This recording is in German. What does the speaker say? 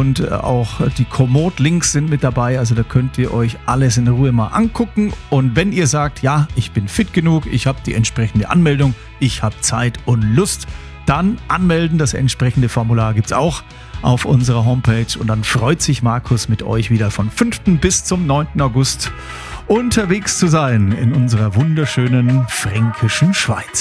und auch die Komoot-Links sind mit dabei. Also da könnt ihr euch alles in Ruhe mal angucken. Und wenn ihr sagt, ja, ich bin fit genug, ich habe die entsprechende Anmeldung, ich habe Zeit und Lust, dann anmelden. Das entsprechende Formular gibt es auch auf unserer Homepage. Und dann freut sich Markus, mit euch wieder von 5. bis zum 9. August unterwegs zu sein in unserer wunderschönen fränkischen Schweiz.